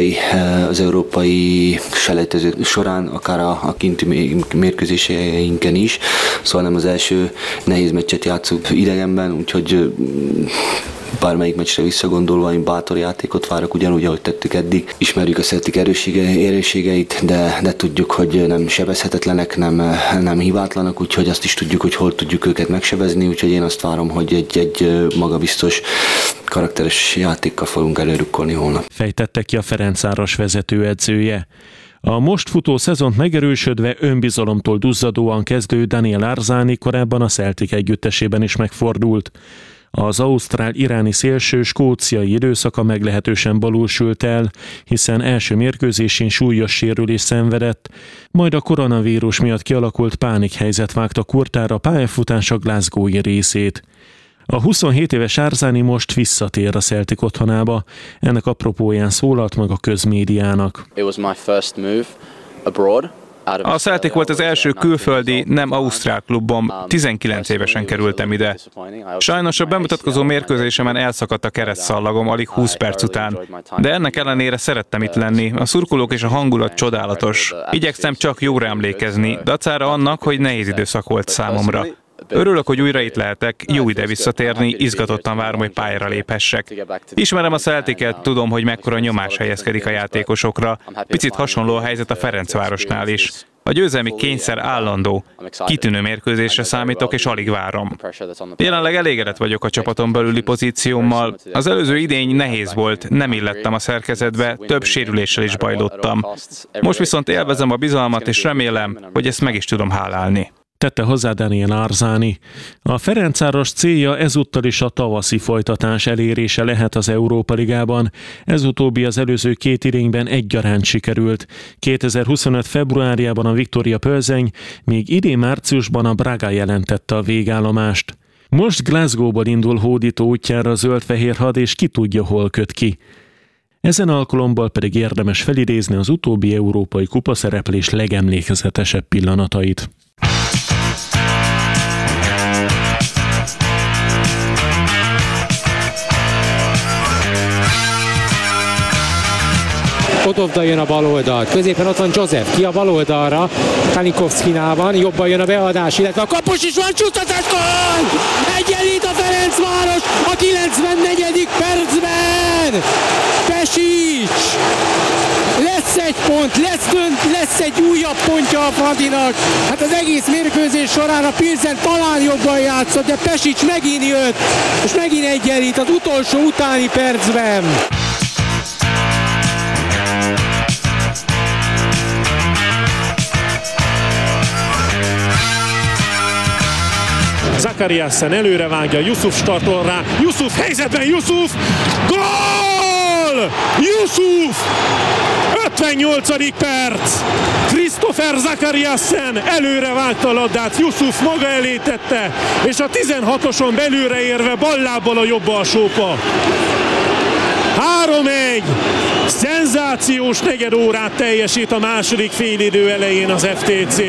az európai selejtező során, akár a kinti mérkőzéseinken is, szóval nem az első nehéz meccset játszunk idegenben, úgyhogy bármelyik meccsre visszagondolva, én bátor játékot várok, ugyanúgy, ahogy tettük eddig. Ismerjük a Celtic erősségeit, de tudjuk, hogy nem sebezhetetlenek, nem hibátlanak, úgyhogy azt is tudjuk, hogy hol tudjuk őket megsebezni, úgyhogy én azt várom, hogy egy magabiztos, karakteres játékkal fogunk előrukkolni holnap. Fejtette ki a Ferencváros vezetőedzője. A most futó szezont megerősödve önbizalomtól duzzadóan kezdő Daniel Arzani korábban a Celtic együttesében is megfordult. Az ausztrál-iráni szélső skóciai időszaka meglehetősen balul sült el, hiszen első mérkőzésén súlyos sérülés szenvedett, majd a koronavírus miatt kialakult pánikhelyzet vágta kurtára pályafutása glasgowi részét. A 27 éves Arzani most visszatér a Celtic otthonába, ennek apropóján szólalt meg a közmédiának. A Celtic volt az első külföldi, nem ausztrál klubom, 19 évesen kerültem ide. Sajnos a bemutatkozó mérkőzésemen elszakadt a keresztszallagom alig 20 perc után, de ennek ellenére szerettem itt lenni, a szurkolók és a hangulat csodálatos. Igyekszem csak jóra emlékezni, dacára annak, hogy nehéz időszak volt számomra. Örülök, hogy újra itt lehetek, jó ide visszatérni, izgatottan várom, hogy pályára léphessek. Ismerem a Celticet, tudom, hogy mekkora nyomás helyezkedik a játékosokra, picit hasonló a helyzet a Ferencvárosnál is. A győzelmi kényszer állandó. Kitűnő mérkőzésre számítok, és alig várom. Jelenleg elégedett vagyok a csapaton belüli pozíciómmal. Az előző idény nehéz volt, nem illettem a szerkezetbe, több sérüléssel is bajlottam. Most viszont élvezem a bizalmat, és remélem, hogy ezt meg is tudom hálálni. Tette hozzá Daniel Arzani. A Ferencváros célja ezúttal is a tavaszi folytatás elérése lehet az Európa Ligában. Ez utóbbi az előző 2 idényben egyaránt sikerült. 2025. februárjában a Viktória Plzeň, még idén márciusban a Braga jelentette a végállomást. Most Glasgowból indul hódító útjára a zöld-fehér had, és ki tudja, hol köt ki. Ezen alkalommal pedig érdemes felidézni az utóbbi európai kupaszereplés legemlékezetesebb pillanatait. Odovda jön a bal oldalt, középen ott van Joseph, ki a bal oldalra, Kanikovszkinában, jobban jön a beadás, illetve a kapus is van, csúsztatás, gól! Egyenlít a Ferencváros a 94. percben! Pesics! Lesz egy pont, lesz egy újabb pontja a Fradinak. Hát az egész mérkőzés során a Pilsen talán jobban játszott, de Pesics megint jött, és megint egyenlít az utolsó utáni percben. Zakariassen előre vágja, Yusuf startol rá, Yusuf helyzetben, Yusuf! Gól! Yusuf! 58. perc! Christopher Zakariassen előre vágta a labdát, Yusuf maga elé tette, és a 16-oson belülre érve ballábbal a jobb alsópa. 3-1! Szenzációs negyed órát teljesít a második félidő elején az FTC.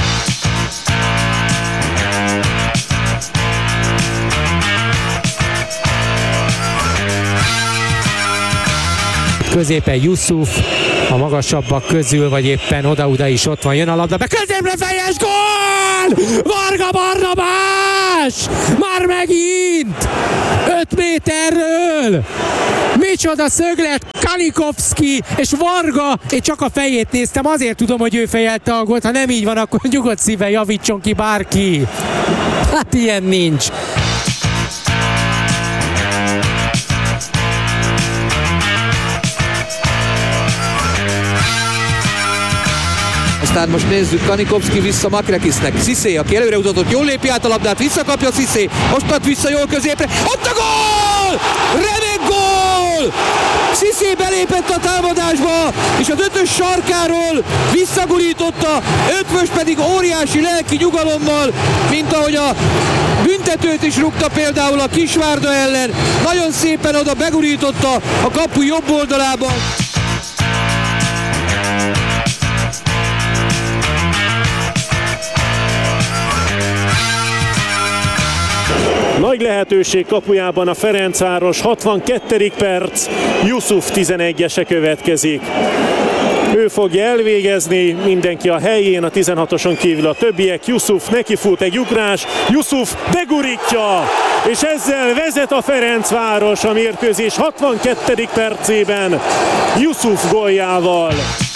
Középen Yusuf, a magasabbak közül, vagy éppen oda-oda is ott van, jön a labda, be középre fejes gól! Varga Barnabás! Már megint! 5 méterről! Micsoda szöglet, Kanikovszki és Varga, én csak a fejét néztem, azért tudom, hogy ő fejelte a gólt, ha nem így van, akkor nyugodt szíven javítson ki bárki. Hát ilyen nincs. Aztán most nézzük, Kanikovszki vissza Makrekisnek. Cissé, aki előre utatott, jól lépi át a labdát, visszakapja Cissé, most ad vissza jól középre, ott a gól! Remek gól! Cissé belépett a támadásba, és az 5-ös sarkáról visszagurította, Ötvös pedig óriási lelki nyugalommal, mint ahogy a büntetőt is rúgta például a Kisvárda ellen, nagyon szépen oda begurította a kapu jobb oldalába. Nagy lehetőség kapujában a Ferencváros, 62. perc, Yusuf 11-ese következik. Ő fogja elvégezni, mindenki a helyén, a 16-oson kívül a többiek, Yusuf nekifut egy ugrás, Yusuf begurítja, és ezzel vezet a Ferencváros a mérkőzés 62. percében Yusuf góljával.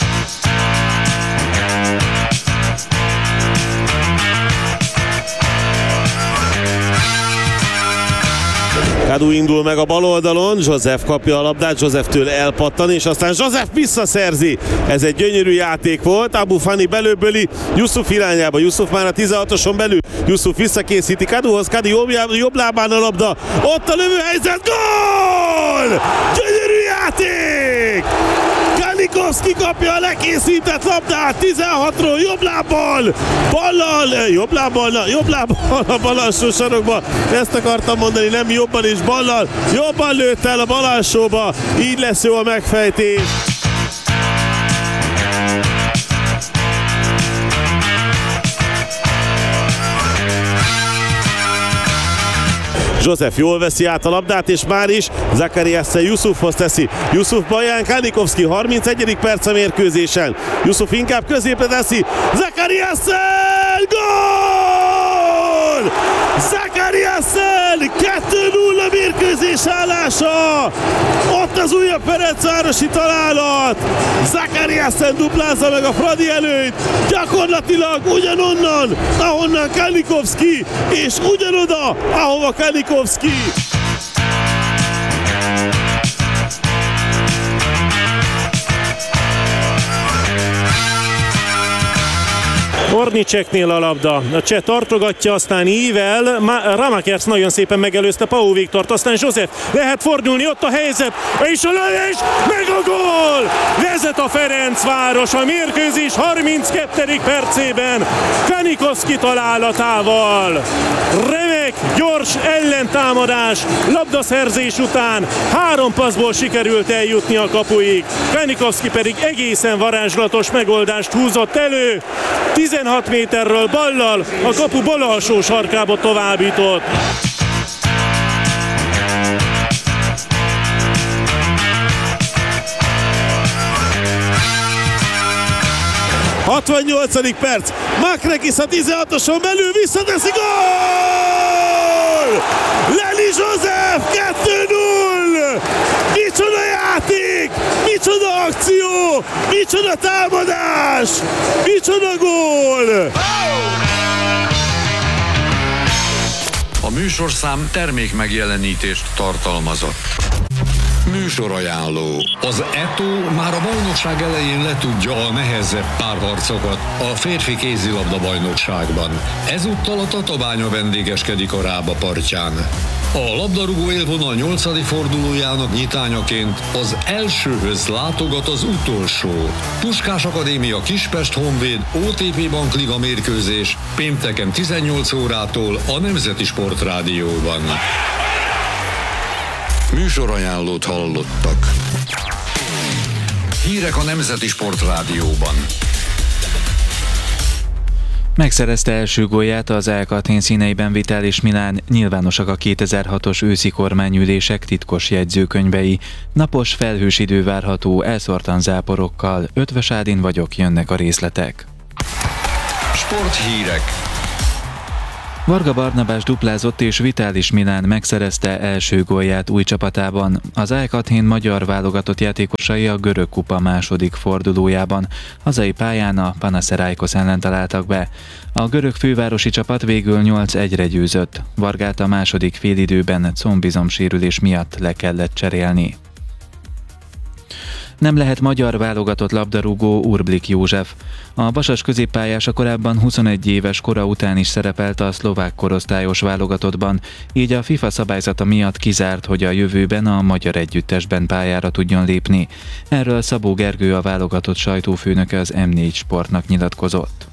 Kadu indul meg a bal oldalon, Joseph kapja a labdát, Joseftől elpattan, és aztán Joseph visszaszerzi. Ez egy gyönyörű játék volt, Abu Fani belőböli Yusuf irányába, Yusuf már a 16-oson belül, Yusuf visszakészíti Kaduhoz, Kadu jobb lábán a labda, ott a lövőhelyzet, gól! Gyönyörű játék! Kanikovszki kapja a lekészített labdát 16-ról jobb lábbal, jobb lábbal a bal alsó sarokba, ezt akartam mondani, nem jobban és ballal, jobban lőtt el a bal alsóba, így lesz jó a megfejtés. Joseph jól veszi át a labdát, és már is Zakariassen Yusufhoz teszi. Yusuf Baján, Kanikovszki, 31. perc a mérkőzésen. Yusuf inkább középre teszi. Zakariassen! Gól! Zakariassen! 2-0 a mérkőzés állása! Ott az újabb Ferencvárosi találat! Zakariassen duplázza meg a Fradi előtt, gyakorlatilag ugyanonnan, ahonnan Kanikovszki, és ugyanoda, ahova Kanikovszki. Ornicseknél a labda, a cseh tartogatja, aztán ível, Ramakers nagyon szépen megelőzte Pau Viktort, aztán Joseph lehet fordulni, ott a helyzet, és a lövés, meg a gól! Vezet a Ferencváros a mérkőzés 32. percében, Kanikovszki találatával. Remek, gyors ellentámadás, labdaszerzés után 3 passzból sikerült eljutni a kapuig, Kanikovszki pedig egészen varázslatos megoldást húzott elő, 16 méterről ballal a kapu bal alsó sarkába továbbított. A 68. perc, Makrekis a 16-oson belül visszateszi, gól! Leli Joseph 2-0! Micsoda játék! Micsoda akció! Micsoda támadás! Micsoda gól! A műsorszám termékmegjelenítést tartalmazott. Műsorajánló. Az Eto már a bajnokság elején letudja a nehezebb párharcokat a férfi kézilabda bajnokságban. Ezúttal a Tatabánya vendégeskedik a Rába partján. A labdarúgó élvonal 8. fordulójának nyitányaként az elsőhöz látogat az utolsó. Puskás Akadémia Kispest Honvéd OTP Bankliga mérkőzés pénteken 18 órától a Nemzeti Sportrádióban. Műsorajánlót hallottak. Hírek a Nemzeti Sportrádióban. Megszerezte első gólját az AEK Athén színeiben Vitalis Milán, nyilvánosak a 2006-os őszi kormányülések titkos jegyzőkönyvei. Napos, felhős idő várható, elszórtan záporokkal. Ötvös Ádin vagyok, jönnek a részletek. Sporthírek. Varga Barnabás duplázott és Vitalis Milán megszerezte első gólját új csapatában. Az AEK Athén magyar válogatott játékosai a görög kupa második fordulójában hazai pályán a Panathinaikos ellen találtak be. A görög fővárosi csapat végül 8-1-re győzött. Vargát a második félidőben combizomsérülés miatt le kellett cserélni. Nem lehet magyar válogatott labdarúgó Urblik József. A vasas középpályása korábban 21 éves kora után is szerepelt a szlovák korosztályos válogatottban, így a FIFA szabályzata miatt kizárt, hogy a jövőben a magyar együttesben pályára tudjon lépni. Erről Szabó Gergő, a válogatott sajtófőnöke az M4 Sportnak nyilatkozott.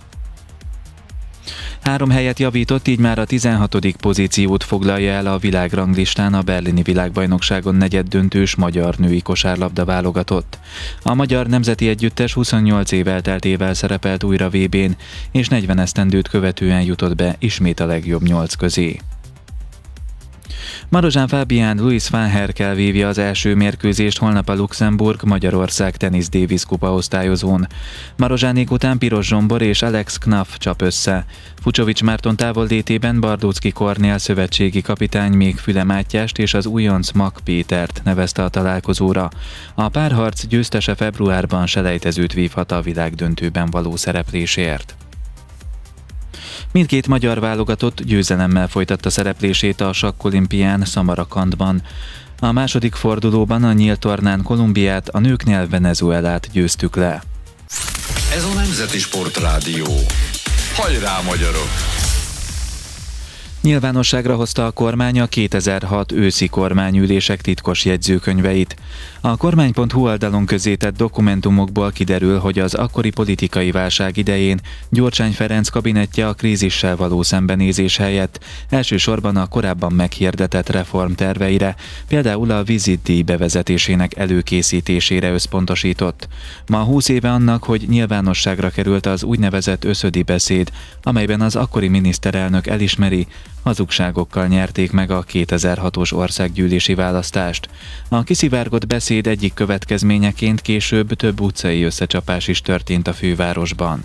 3 helyet javított, így már a 16. pozíciót foglalja el a világranglistán a berlini világbajnokságon negyeddöntős magyar női kosárlabda válogatott. A magyar nemzeti együttes 28 év elteltével szerepelt újra VB-n, és 40 esztendőt követően jutott be ismét a legjobb 8 közé. Marozsán Fábián Louis van Herkel vívja az első mérkőzést holnap a Luxemburg-Magyarország Tennis Davis kupa osztályozón. Marozsánék után Piros Zsombor és Alex Knaf csap össze. Fucsovics Márton távollétében Bardóczki Kornél szövetségi kapitány még Füle Mátyást és az újonc Mak Pétert nevezte a találkozóra. A párharc győztese februárban selejtezőt vívhat a világdöntőben való szereplésért. Mindkét magyar válogatott győzelemmel folytatta szereplését a sakkolimpián Samarakandban. A második fordulóban a nyílt tornán Kolumbiát, a nőknél Venezuelát győztük le. Ez a Nemzeti Sportrádió. Hajrá, magyarok! Nyilvánosságra hozta a kormány a 2006 őszi kormányülések titkos jegyzőkönyveit. A kormány.hu oldalon közzétett dokumentumokból kiderül, hogy az akkori politikai válság idején Gyurcsány Ferenc kabinettje a krízissel való szembenézés helyett elsősorban a korábban meghirdetett reformterveire, például a vizitdíj bevezetésének előkészítésére összpontosított. Ma 20 éve annak, hogy nyilvánosságra került az úgynevezett összödi beszéd, amelyben az akkori miniszterelnök elismeri, hazugságokkal nyerték meg a 2006-os országgyűlési választást. A kiszivárgott beszéd egyik következményeként később több utcai összecsapás is történt a fővárosban.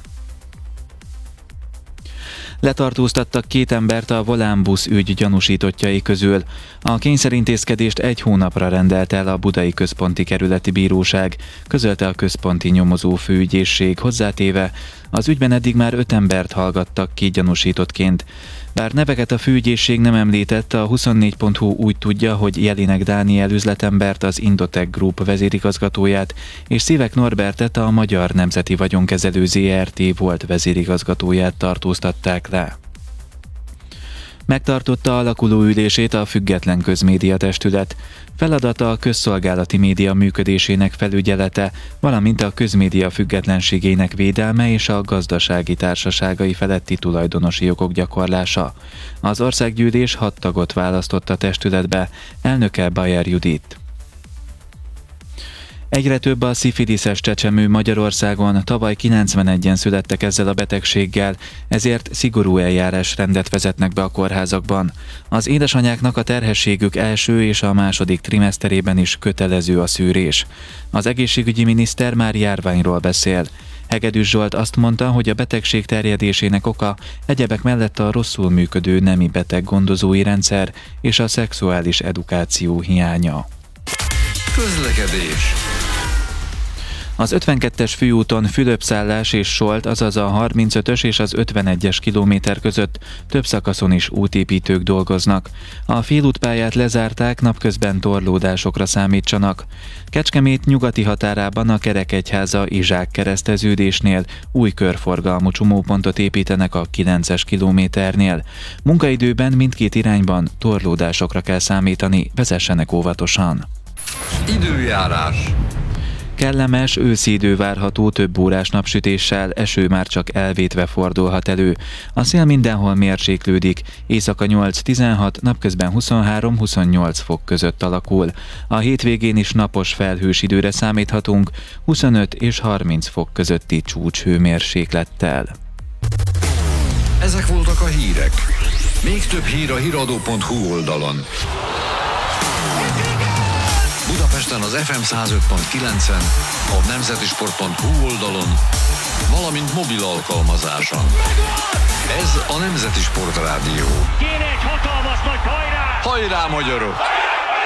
Letartóztattak 2 embert a Volánbusz ügy gyanúsítottjai közül. A kényszerintézkedést 1 hónapra rendelt el a Budai Központi Kerületi Bíróság, közölte a központi nyomozó főügyészség, hozzátéve, az ügyben eddig már 5 embert hallgattak ki gyanúsítottként. Bár neveket a főügyészség nem említett, a 24.hu úgy tudja, hogy Jelinek Dániel üzletembert, az Indotech Group vezérigazgatóját és Szívek Norbertet, a Magyar Nemzeti Vagyonkezelő Zrt. Volt vezérigazgatóját tartóztatták le. Megtartotta alakuló ülését a Független Közmédia Testület. Feladata a közszolgálati média működésének felügyelete, valamint a közmédia függetlenségének védelme és a gazdasági társaságai feletti tulajdonosi jogok gyakorlása. Az országgyűlés 6 tagot választott a testületbe, elnöke Bayer Judit. Egyre több a szifiliszes csecsemő Magyarországon, tavaly 91-en születtek ezzel a betegséggel, ezért szigorú eljárásrendet vezetnek be a kórházakban. Az édesanyáknak a terhességük első és a második trimeszterében is kötelező a szűrés. Az egészségügyi miniszter már járványról beszél. Hegedűs Zsolt azt mondta, hogy a betegség terjedésének oka egyebek mellett a rosszul működő nemi beteg gondozói rendszer és a szexuális edukáció hiánya. Közlekedés. Az 52-es főúton Fülöp-Szállás és Solt, azaz a 35-ös és az 51-es kilométer között több szakaszon is útépítők dolgoznak. A félútpályát lezárták, napközben torlódásokra számítsanak. Kecskemét nyugati határában a Kerekegyháza Izsák kereszteződésnél új körforgalmú csomópontot építenek a 9-es kilométernél. Munkaidőben mindkét irányban torlódásokra kell számítani, vezessenek óvatosan. Időjárás. Kellemes őszi idő várható több órás napsütéssel, eső már csak elvétve fordulhat elő. A szél mindenhol mérséklődik, éjszaka 8-16, napközben 23-28 fok között alakul. A hétvégén is napos felhős időre számíthatunk, 25 és 30 fok közötti csúcshőmérséklettel. Ezek voltak a hírek. Még több hír a hiradó.hu oldalon. Budapesten az FM 105.9-en, a nemzetisport.hu oldalon, valamint mobil alkalmazáson. Ez a Nemzeti Sport Rádió. Kéne egy hatalmas nagy hajrá! Hajrá, magyarok!